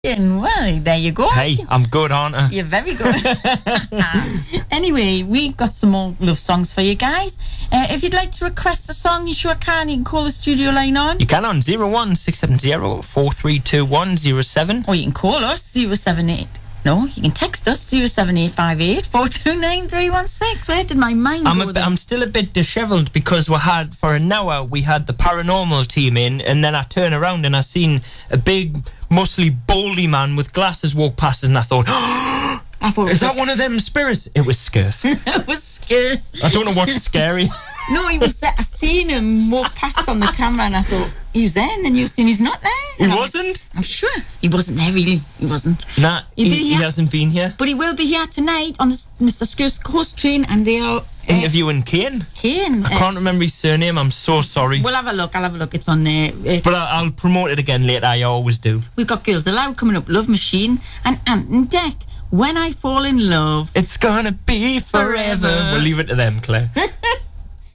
Well, there you go. Hey, I'm good, aren't I? You're very good. Anyway, we've got some more love songs for you guys. If you'd like to request a song, you sure can. You can call the studio line on. You can on 01670 432107. Or you can call us 078. No, you can text us 07858 429 316. Where did my mind go there? I'm still a bit dishevelled because for an hour we had the paranormal team in, and then I turn around and I seen a big, muscly, baldy man with glasses walk past us, and I thought, is that one of them spirits? It was Scurf. It was scary. I don't know what's scary. No, he was there. I seen him walk past on the camera and I thought, he was there, and then you seen he's not there. He wasn't? I'm sure. He wasn't there, really. He wasn't. Nah, he hasn't been here. But he will be here tonight on the Mr. Scurf's Coast Train, and they are... interviewing Kane? Kane. I can't remember his surname, I'm so sorry. We'll have a look, it's on there. But I'll promote it again later, I always do. We've got Girls Aloud coming up, Love Machine, and Ant and Dec. When I Fall in Love. It's gonna be forever. We'll leave it to them, Claire.